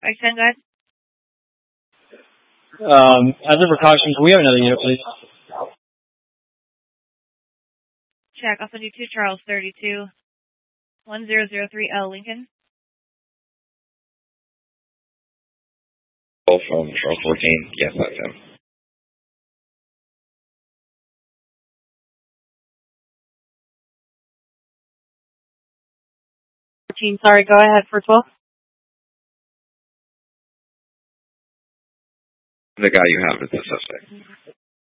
510, go ahead. As a precaution, can we have another unit, please? Check, I'll send you to Charles 32, 1003L Lincoln. From Charles 14, yes, that's him. Sorry, go ahead for 12. The guy you have is the suspect.